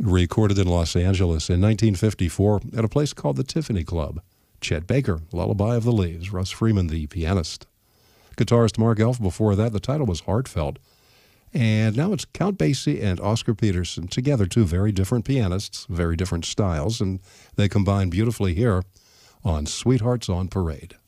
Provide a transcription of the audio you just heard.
recorded in Los Angeles in 1954 at a place called the Tiffany Club. Chet Baker, Lullaby of the Leaves, Russ Freeman, the pianist. Guitarist Mark Elf before that, the title was Heartfelt. And now it's Count Basie and Oscar Peterson, together, two very different pianists, very different styles, and they combine beautifully here on Sweethearts on Parade.